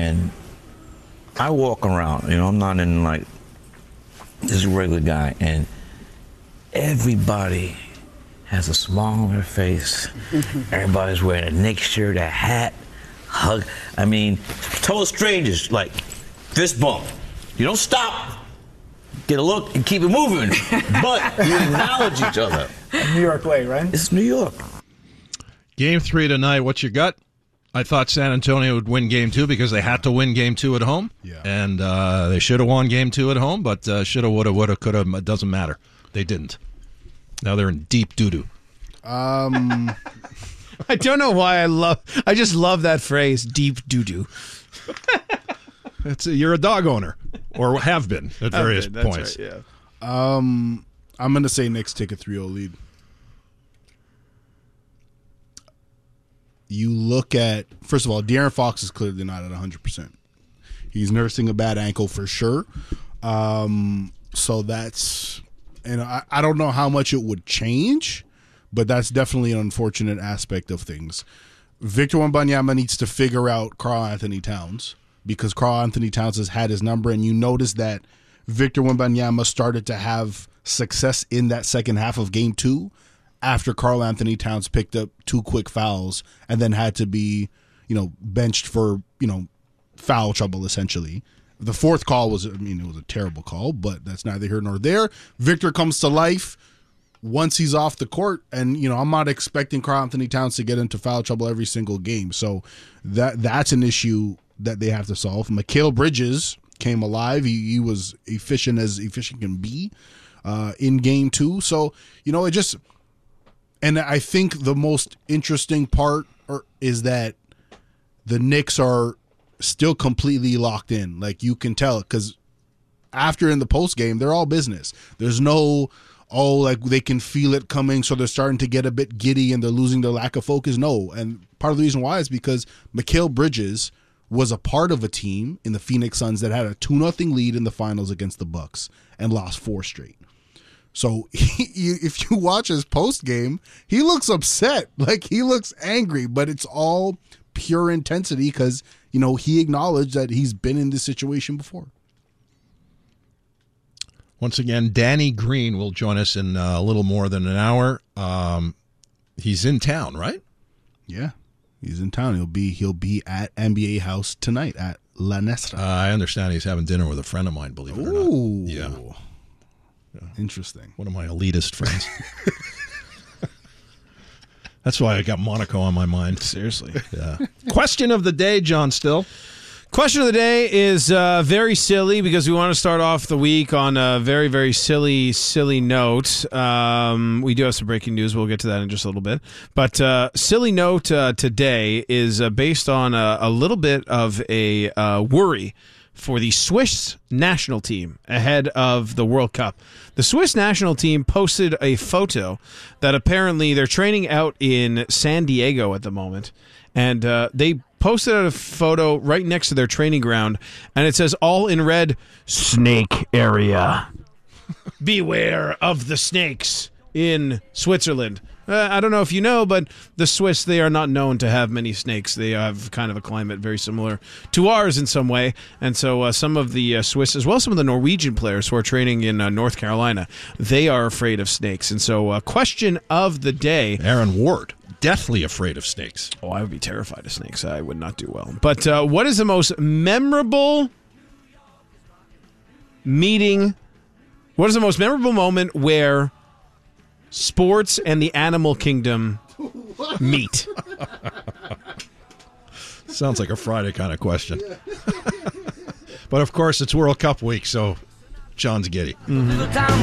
And I walk around, I'm not in like this regular guy, and everybody has a smile on their face. Everybody's wearing a Knicks shirt, a hat, hug. I mean, total strangers, like fist bump. You don't stop, get a look, and keep it moving. But you acknowledge each other. New York way, right? It's New York. Game 3 tonight, what's your gut? I thought San Antonio would win Game 2 because they had to win Game 2 at home. Yeah. And they should have won Game 2 at home, but shoulda, woulda, coulda, it doesn't matter. They didn't. Now they're in deep doo-doo. I don't know why I just love that phrase, deep doo-doo. You're a dog owner, or have been at various points. Right, yeah. I'm going to say Knicks take a 3-0 lead. You look at, first of all, De'Aaron Fox is clearly not at 100%. He's nursing a bad ankle for sure. So that's, and I don't know how much it would change, but that's definitely an unfortunate aspect of things. Victor Wembanyama needs to figure out Karl-Anthony Towns, because Karl-Anthony Towns has had his number, and you notice that Victor Wembanyama started to have success in that second half of Game 2 after Karl-Anthony Towns picked up 2 quick fouls and then had to be, benched for, foul trouble, essentially. The fourth call was, it was a terrible call, but that's neither here nor there. Victor comes to life once he's off the court, and, I'm not expecting Karl-Anthony Towns to get into foul trouble every single game. So that's an issue that they have to solve. Mikal Bridges came alive. He was efficient as efficient can be in Game 2. So, it just... And I think the most interesting part is that the Knicks are still completely locked in. Like, you can tell, because after in the post game, they're all business. There's no, they can feel it coming, so they're starting to get a bit giddy and they're losing their lack of focus. No. And part of the reason why is because Mikal Bridges was a part of a team in the Phoenix Suns that had a 2-0 lead in the finals against the Bucks and lost 4 straight. So if you watch his post game, he looks upset, like he looks angry, but it's all pure intensity because, he acknowledged that he's been in this situation before. Once again, Danny Green will join us in a little more than an hour. He's in town, right? Yeah, he's in town. He'll be at NBA House tonight at La Nestra. I understand he's having dinner with a friend of mine, believe it or not. Ooh. Yeah. Interesting. One of my elitist friends. That's why I got Monaco on my mind. Seriously. Yeah. Question of the day, John Still. Question of the day is very silly because we want to start off the week on a very, very silly note. We do have some breaking news. We'll get to that in just a little bit. But silly note today is based on a little bit of a worry for the Swiss national team ahead of the World Cup. The Swiss national team posted a photo that apparently they're training out in San Diego at the moment, and they posted a photo right next to their training ground, and it says all in red, snake area. Beware of the snakes in Switzerland. I don't know if you know, but the Swiss, they are not known to have many snakes. They have kind of a climate very similar to ours in some way. And so some of the Swiss, as well as some of the Norwegian players who are training in North Carolina, they are afraid of snakes. And so question of the day. Aaron Ward, deathly afraid of snakes. Oh, I would be terrified of snakes. I would not do well. But what is the most memorable meeting? What is the most memorable moment where sports and the animal kingdom meet? Sounds like a Friday kind of question. But of course, it's World Cup week, so John's giddy. Mm-hmm.